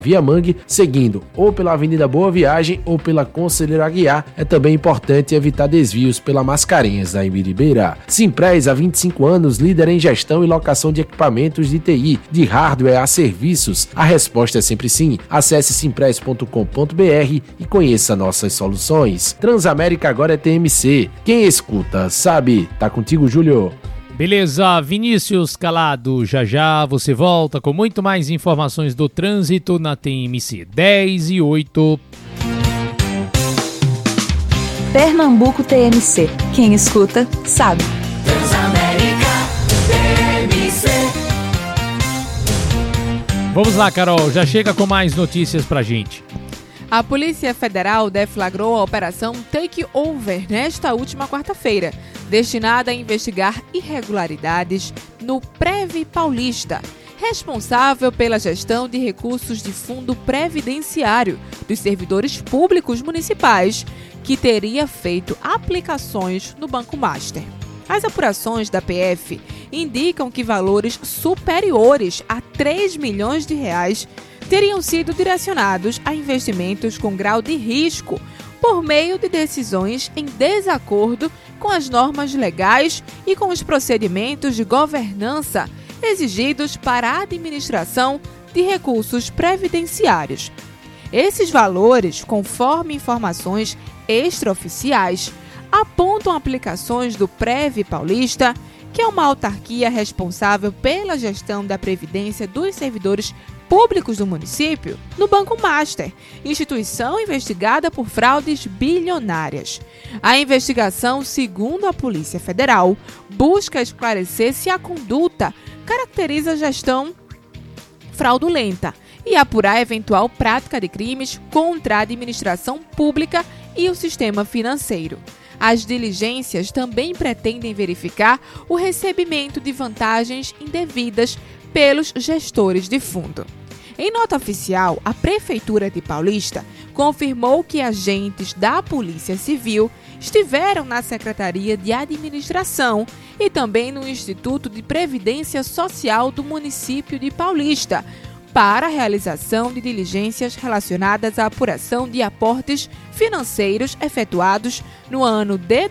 Viamangue, seguindo ou pela Avenida Boa Viagem ou pela Conselheiro Aguiar. É também importante evitar desvios pela Mascarenhas da Ibiribeira. Simpress, há 25 anos, líder em gestão e locação de equipamentos de TI, de hardware a serviços. A resposta é sempre sim. Acesse simpress.com.br e conheça nossas soluções. Transamérica agora é TMC. Quem escuta, sabe. Tá contigo, Júlio. Beleza, Vinícius Calado, já você volta com muito mais informações do trânsito na TMC 10:08. Pernambuco TMC, quem escuta sabe. Transamérica TMC. Vamos lá, Carol, já chega com mais notícias pra gente. A Polícia Federal deflagrou a Operação Takeover nesta última quarta-feira, destinada a investigar irregularidades no Previ Paulista, responsável pela gestão de recursos de fundo previdenciário dos servidores públicos municipais, que teria feito aplicações no Banco Master. As apurações da PF indicam que valores superiores a 3 milhões de reais teriam sido direcionados a investimentos com grau de risco por meio de decisões em desacordo com as normas legais e com os procedimentos de governança exigidos para a administração de recursos previdenciários. Esses valores, conforme informações extraoficiais, apontam aplicações do Previ Paulista, que é uma autarquia responsável pela gestão da previdência dos servidores públicos do município, no Banco Master, instituição investigada por fraudes bilionárias. A investigação, segundo a Polícia Federal, busca esclarecer se a conduta caracteriza a gestão fraudulenta e apurar eventual prática de crimes contra a administração pública e o sistema financeiro. As diligências também pretendem verificar o recebimento de vantagens indevidas pelos gestores de fundo. Em nota oficial, a Prefeitura de Paulista confirmou que agentes da Polícia Civil estiveram na Secretaria de Administração e também no Instituto de Previdência Social do município de Paulista para a realização de diligências relacionadas à apuração de aportes financeiros efetuados no ano de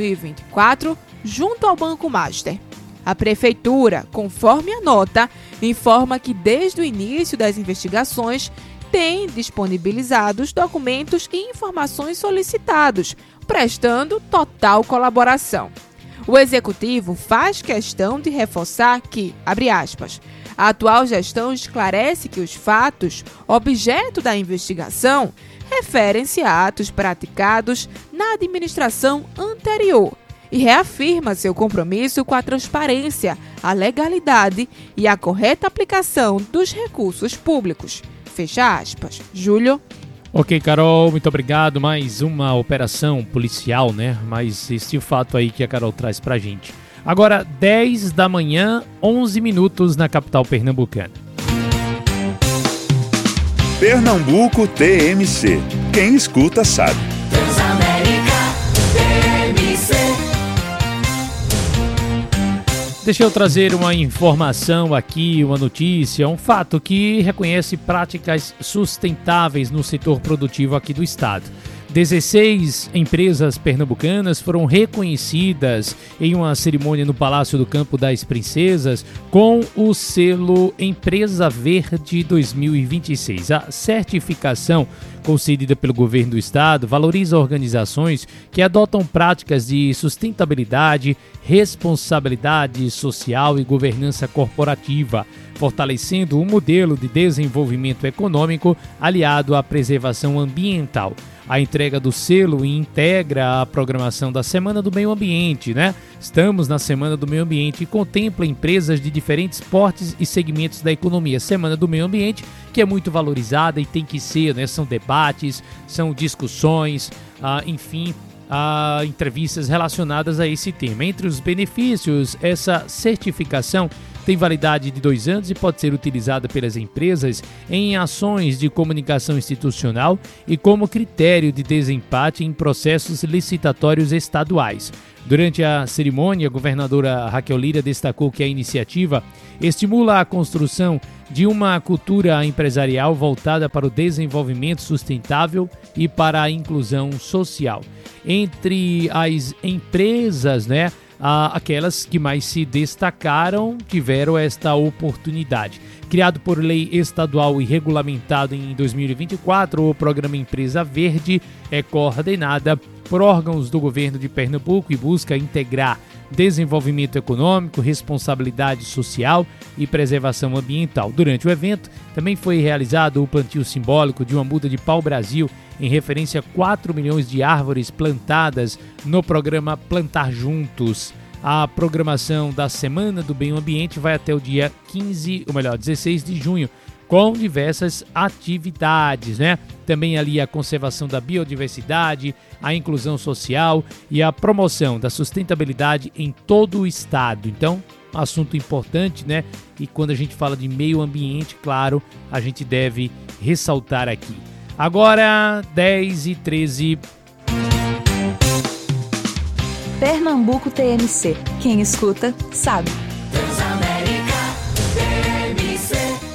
2024 junto ao Banco Master. A Prefeitura, conforme a nota, informa que desde o início das investigações tem disponibilizado os documentos e informações solicitados, prestando total colaboração. O Executivo faz questão de reforçar que, abre aspas, a atual gestão esclarece que os fatos, objeto da investigação, referem-se a atos praticados na administração anterior e reafirma seu compromisso com a transparência, a legalidade e a correta aplicação dos recursos públicos. Fecha aspas. Júlio. Ok, Carol, muito obrigado. Mais uma operação policial, né? Mas esse fato aí que a Carol traz pra gente. Agora, 10 da manhã, 11 minutos na capital pernambucana. Pernambuco TMC. Quem escuta sabe. Transamérica TMC. Deixa eu trazer uma informação aqui, uma notícia, um fato que reconhece práticas sustentáveis no setor produtivo aqui do estado. 16 empresas pernambucanas foram reconhecidas em uma cerimônia no Palácio do Campo das Princesas com o selo Empresa Verde 2026. A certificação concedida pelo governo do estado valoriza organizações que adotam práticas de sustentabilidade, responsabilidade social e governança corporativa, fortalecendo um modelo de desenvolvimento econômico aliado à preservação ambiental. A entrega do selo integra a programação da Semana do Meio Ambiente, né? Estamos na Semana do Meio Ambiente e contempla empresas de diferentes portes e segmentos da economia. Semana do Meio Ambiente, que é muito valorizada e tem que ser, né? São debates, são discussões, enfim, entrevistas relacionadas a esse tema. Entre os benefícios, essa certificação tem validade de 2 anos e pode ser utilizada pelas empresas em ações de comunicação institucional e como critério de desempate em processos licitatórios estaduais. Durante a cerimônia, a governadora Raquel Lira destacou que a iniciativa estimula a construção de uma cultura empresarial voltada para o desenvolvimento sustentável e para a inclusão social. Entre as empresas, aquelas que mais se destacaram tiveram esta oportunidade. Criado por lei estadual e regulamentado em 2024, o programa Empresa Verde é coordenada por órgãos do governo de Pernambuco e busca integrar desenvolvimento econômico, responsabilidade social e preservação ambiental. Durante o evento, também foi realizado o plantio simbólico de uma muda de pau-brasil em referência a 4 milhões de árvores plantadas no programa Plantar Juntos. A programação da Semana do Meio Ambiente vai até o dia 16 de junho, com diversas atividades, Também ali a conservação da biodiversidade, a inclusão social e a promoção da sustentabilidade em todo o estado. Então, assunto importante, E quando a gente fala de meio ambiente, claro, a gente deve ressaltar aqui. Agora, 10h13. Pernambuco TMC. Quem escuta, sabe. Transamérica TMC.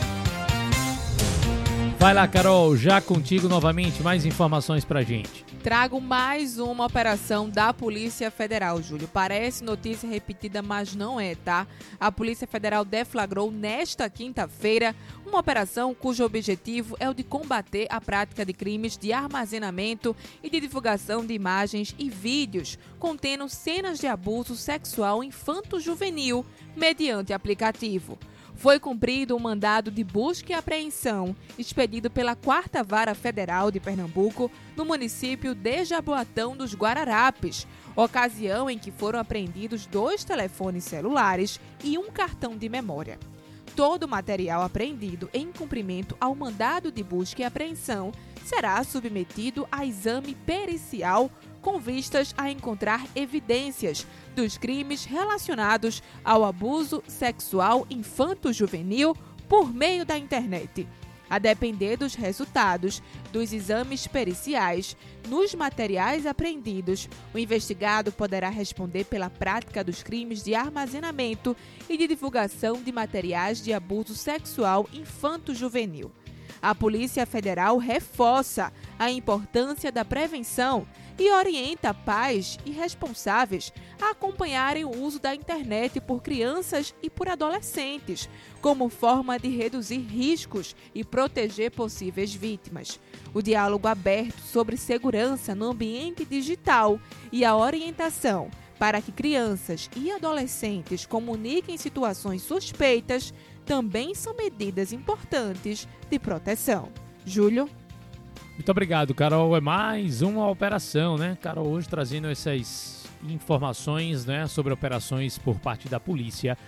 Vai lá, Carol, já contigo novamente, mais informações pra gente. Trago mais uma operação da Polícia Federal, Júlio. Parece notícia repetida, mas não é, tá? A Polícia Federal deflagrou nesta quinta-feira uma operação cujo objetivo é o de combater a prática de crimes de armazenamento e de divulgação de imagens e vídeos contendo cenas de abuso sexual infanto-juvenil mediante aplicativo. Foi cumprido um mandado de busca e apreensão expedido pela 4ª Vara Federal de Pernambuco no município de Jaboatão dos Guararapes, ocasião em que foram apreendidos 2 telefones celulares e um cartão de memória. Todo o material apreendido em cumprimento ao mandado de busca e apreensão será submetido a exame pericial com vistas a encontrar evidências dos crimes relacionados ao abuso sexual infanto-juvenil por meio da internet. A depender dos resultados dos exames periciais nos materiais apreendidos, o investigado poderá responder pela prática dos crimes de armazenamento e de divulgação de materiais de abuso sexual infanto-juvenil. A Polícia Federal reforça a importância da prevenção e orienta pais e responsáveis a acompanharem o uso da internet por crianças e por adolescentes, como forma de reduzir riscos e proteger possíveis vítimas. O diálogo aberto sobre segurança no ambiente digital e a orientação para que crianças e adolescentes comuniquem situações suspeitas também são medidas importantes de proteção. Júlio? Muito obrigado, Carol. É mais uma operação, Carol, hoje trazendo essas informações, sobre operações por parte da polícia.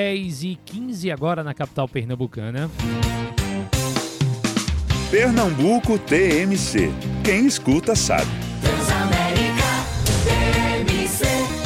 10h15 agora na capital pernambucana. Pernambuco TMC. Quem escuta sabe. Transamérica TMC.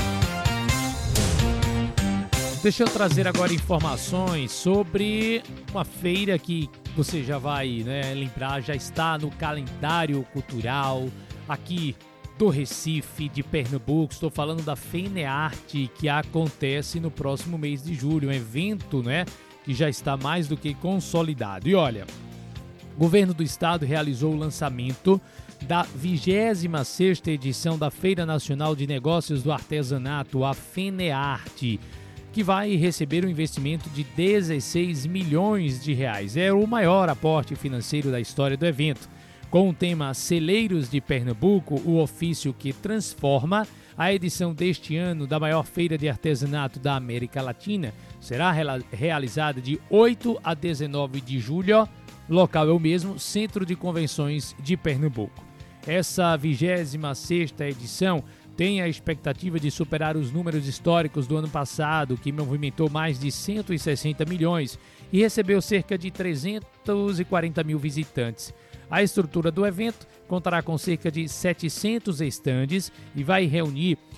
Deixa eu trazer agora informações sobre uma feira que você já vai lembrar, já está no calendário cultural aqui do Recife, de Pernambuco. Estou falando da FENEARTE, que acontece no próximo mês de julho, um evento que já está mais do que consolidado. E olha, o governo do estado realizou o lançamento da 26ª edição da Feira Nacional de Negócios do Artesanato, a FENEARTE, que vai receber um investimento de 16 milhões de reais. É o maior aporte financeiro da história do evento. Com o tema Celeiros de Pernambuco, o ofício que transforma, a edição deste ano da maior feira de artesanato da América Latina será realizada de 8 a 19 de julho. Local é o mesmo, Centro de Convenções de Pernambuco. Essa 26ª edição tem a expectativa de superar os números históricos do ano passado, que movimentou mais de 160 milhões e recebeu cerca de 340 mil visitantes. A estrutura do evento contará com cerca de 700 estandes e vai reunir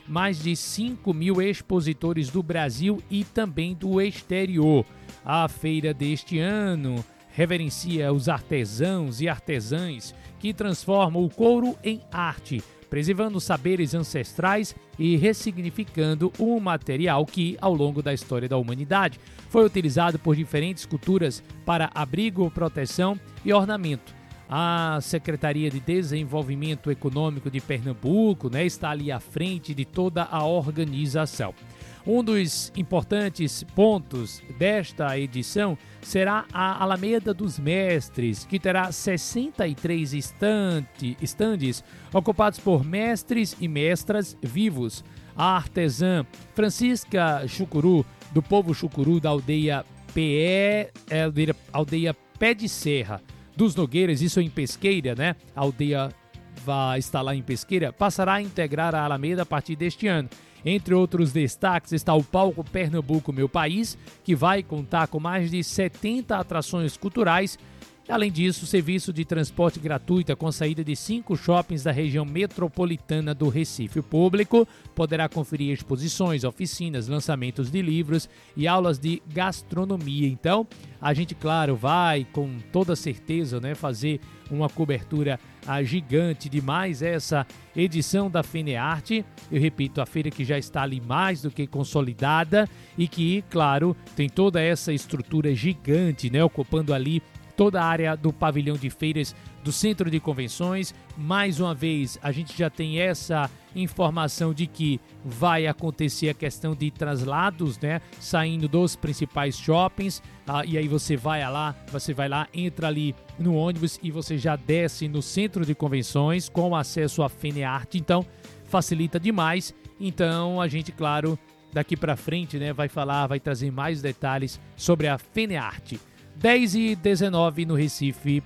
mais de 5 mil expositores do Brasil e também do exterior. A feira deste ano reverencia os artesãos e artesãs que transformam o couro em arte, preservando saberes ancestrais e ressignificando um material que, ao longo da história da humanidade, foi utilizado por diferentes culturas para abrigo, proteção e ornamento. A Secretaria de Desenvolvimento Econômico de Pernambuco, está ali à frente de toda a organização. Um dos importantes pontos desta edição será a Alameda dos Mestres, que terá 63 estandes ocupados por mestres e mestras vivos. A artesã Francisca Chucuru, do povo Chucuru da aldeia Pé de Serra dos Nogueiras, isso em Pesqueira, A aldeia vai estar lá em Pesqueira, passará a integrar a Alameda a partir deste ano. Entre outros destaques está o Palco Pernambuco Meu País, que vai contar com mais de 70 atrações culturais. Além disso, serviço de transporte gratuito com saída de 5 shoppings da região metropolitana do Recife. O público poderá conferir exposições, oficinas, lançamentos de livros e aulas de gastronomia. Então, a gente, claro, vai com toda certeza fazer uma cobertura gigante de mais essa edição da FENEARTE. Eu repito, a feira que já está ali mais do que consolidada e que, claro, tem toda essa estrutura gigante, ocupando ali toda a área do pavilhão de feiras do Centro de Convenções. Mais uma vez, a gente já tem essa informação de que vai acontecer a questão de traslados, saindo dos principais shoppings, e aí você vai lá, entra ali no ônibus e você já desce no Centro de Convenções com acesso à FENEARTE, então facilita demais. Então a gente, claro, daqui para frente, vai trazer mais detalhes sobre a FENEARTE. 10h19 no Recife.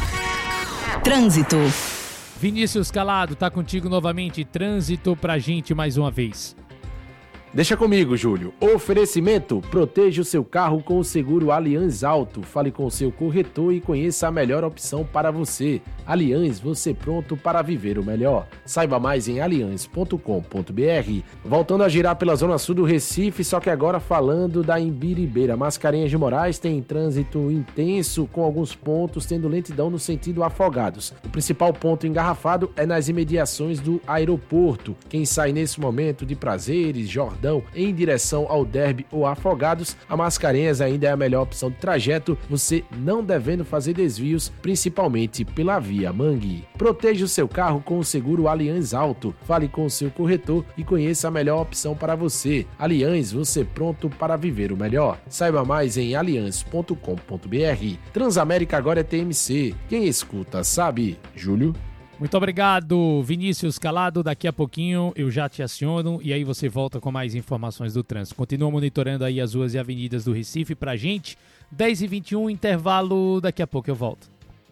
Trânsito. Vinícius Calado, tá contigo novamente. Trânsito pra gente mais uma vez. Deixa comigo, Júlio. Oferecimento: proteja o seu carro com o seguro Allianz Auto. Fale com o seu corretor e conheça a melhor opção para você. Allianz, você pronto para viver o melhor. Saiba mais em allianz.com.br. Voltando a girar pela zona sul do Recife, só que agora falando da Imbiribeira. Mascarenhas de Moraes tem trânsito intenso, com alguns pontos tendo lentidão no sentido Afogados. O principal ponto engarrafado é nas imediações do aeroporto. Quem sai nesse momento de Prazeres, Jordão, em direção ao Derby ou Afogados, a Mascarenhas ainda é a melhor opção de trajeto, você não devendo fazer desvios, principalmente pela Via Mangue. Proteja o seu carro com o seguro Allianz Auto. Fale com o seu corretor e conheça a melhor opção para você. Allianz, você pronto para viver o melhor. Saiba mais em allianz.com.br. Transamérica agora é TMC. Quem escuta sabe. Júlio? Muito obrigado, Vinícius Calado. Daqui a pouquinho eu já te aciono e aí você volta com mais informações do trânsito. Continua monitorando aí as ruas e avenidas do Recife pra gente. 10h21, intervalo, daqui a pouco eu volto.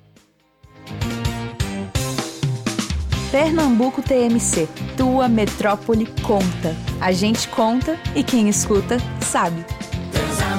Pernambuco TMC, tua metrópole conta. A gente conta e quem escuta sabe.